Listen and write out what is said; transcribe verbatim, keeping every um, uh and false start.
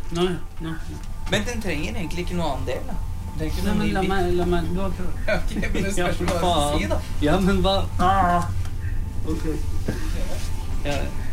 Nå, ja, nå, ja. Men den trenger egentlig ikke noe annen del, da. Den trenger ikke Nei, noe men ny la bit. meg, la meg, du har prøvd. Ja, ok, men det spørs hva jeg skal si, da. Ja, men hva? Ah. Ok. Ja,